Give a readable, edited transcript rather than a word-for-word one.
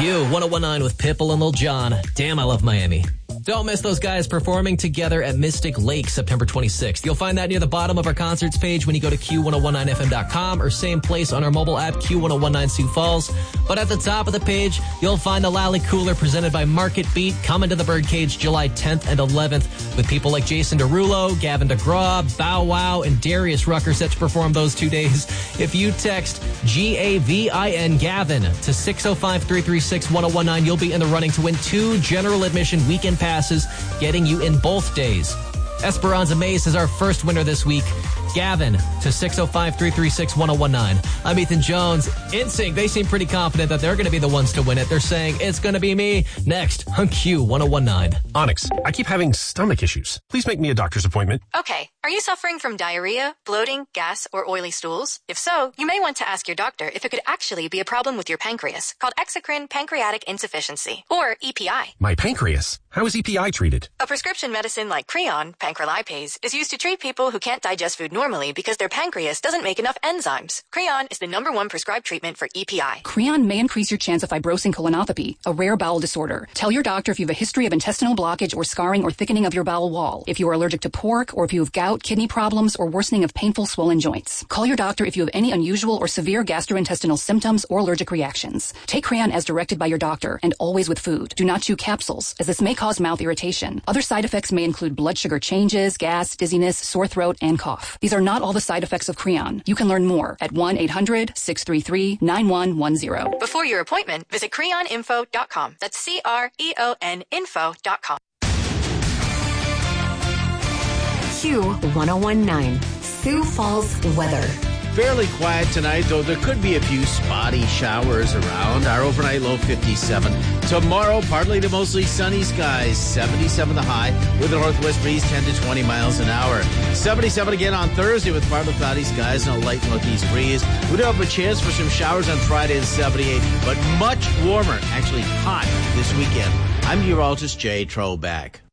Q 1019 with Pitbull and Lil Jon. Damn, I love Miami. Don't miss those guys performing together at Mystic Lake September 26th. You'll find that near the bottom of our concerts page when you go to Q1019FM.com or same place on our mobile app, Q1019 Sioux Falls. But at the top of the page, you'll find the Lally Cooler presented by Market Beat coming to the Birdcage July 10th and 11th with people like Jason Derulo, Gavin DeGraw, Bow Wow, and Darius Rucker set to perform those 2 days. If you text GAVIN Gavin to 605-336-1019, you'll be in the running to win 2 general admission weekend passes, getting you in both days. Esperanza Mace is our first winner this week. Gavin to 605-336-1019. I'm Ethan Jones. NSYNC, they seem pretty confident that they're going to be the ones to win it. They're saying it's going to be me. Next on Q1019. Onyx, I keep having stomach issues. Please make me a doctor's appointment. Okay. Are you suffering from diarrhea, bloating, gas, or oily stools? If so, you may want to ask your doctor if it could actually be a problem with your pancreas, called exocrine pancreatic insufficiency, or EPI. My pancreas? How is EPI treated? A prescription medicine like Creon, pancrelipase, is used to treat people who can't digest food normally because their pancreas doesn't make enough enzymes. Creon is the #1 prescribed treatment for EPI. Creon may increase your chance of fibrosing colonopathy, a rare bowel disorder. Tell your doctor if you have a history of intestinal blockage or scarring or thickening of your bowel wall, if you are allergic to pork, or if you have gout, kidney problems, or worsening of painful swollen joints. Call your doctor if you have any unusual or severe gastrointestinal symptoms or allergic reactions. Take Creon as directed by your doctor and always with food. Do not chew capsules, as this may cause mouth irritation. Other side effects may include blood sugar changes, gas, dizziness, sore throat, and cough. These are not all the side effects of Creon. You can learn more at 1-800-633-9110. Before your appointment, visit creoninfo.com. That's CREON info.com. Q1019, Sioux Falls weather. Fairly quiet tonight, though there could be a few spotty showers around. Our overnight low 57. Tomorrow, partly to mostly sunny skies. 77 the high with a northwest breeze 10 to 20 miles an hour. 77 again on Thursday with partly cloudy skies and a light northeast breeze. We do have a chance for some showers on Friday at 78, but much warmer, actually hot this weekend. I'm meteorologist Jay Troback.